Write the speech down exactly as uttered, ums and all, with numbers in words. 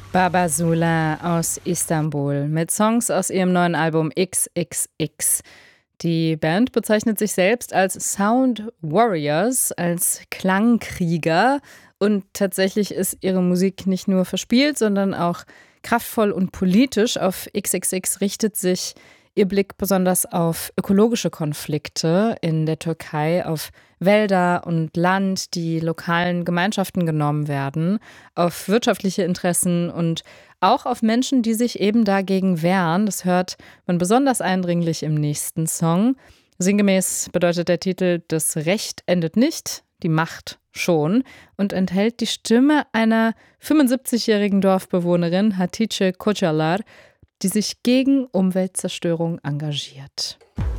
Baba Sula aus Istanbul mit Songs aus ihrem neuen Album X X X. Die Band bezeichnet sich selbst als Sound Warriors, als Klangkrieger. Und tatsächlich ist ihre Musik nicht nur verspielt, sondern auch kraftvoll und politisch. Auf X X X richtet sich ihr Blick besonders auf ökologische Konflikte in der Türkei, auf Wälder und Land, die lokalen Gemeinschaften genommen werden, auf wirtschaftliche Interessen und auch auf Menschen, die sich eben dagegen wehren. Das hört man besonders eindringlich im nächsten Song. Sinngemäß bedeutet der Titel: Das Recht endet nicht, die Macht schon, und enthält die Stimme einer fünfundsiebzigjährigen Dorfbewohnerin, Hatice Kocalar, die sich gegen Umweltzerstörung engagiert.